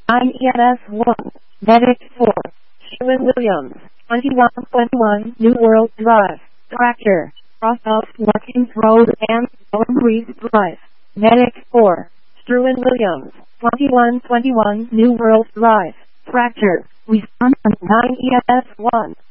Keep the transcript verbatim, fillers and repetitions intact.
nine E M S one, Medic four, Sherwin-Williams, twenty-one twenty-one New World Drive, Tractor, cross off Watkins Road and Breeze Drive, Medic four, Sherwin-Williams, twenty-one twenty-one New World Drive, Tractor, Wisconsin nine E M S one.